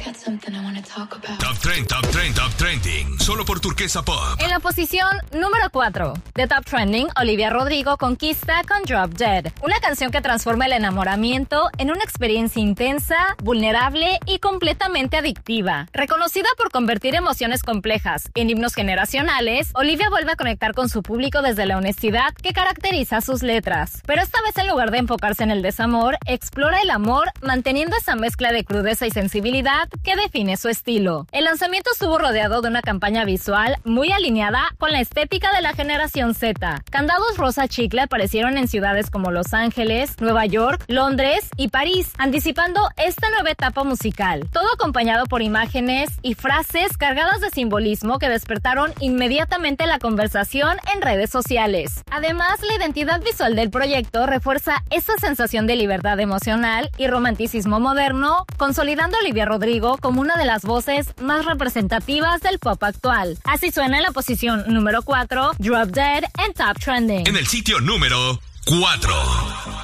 Top Trending, solo por Turquesa Pop. En la posición número 4 de Top Trending, Olivia Rodrigo conquista con Drop Dead, una canción que transforma el enamoramiento en una experiencia intensa, vulnerable y completamente adictiva. Reconocida por convertir emociones complejas en himnos generacionales, Olivia vuelve a conectar con su público desde la honestidad que caracteriza sus letras. Pero esta vez, en lugar de enfocarse en el desamor, explora el amor, manteniendo esa mezcla de crudeza y sensibilidad que define su estilo. El lanzamiento estuvo rodeado de una campaña visual muy alineada con la estética de la generación Z. Candados rosa chicle aparecieron en ciudades como Los Ángeles, Nueva York, Londres y París, anticipando esta nueva etapa musical. Todo acompañado por imágenes y frases cargadas de simbolismo que despertaron inmediatamente la conversación en redes sociales. Además, la identidad visual del proyecto refuerza esa sensación de libertad emocional y romanticismo moderno, consolidando a Olivia Rodrigo como una de las voces más representativas del pop actual. Así suena en la posición número 4, Drop Dead en Top Trending. En el sitio número 4.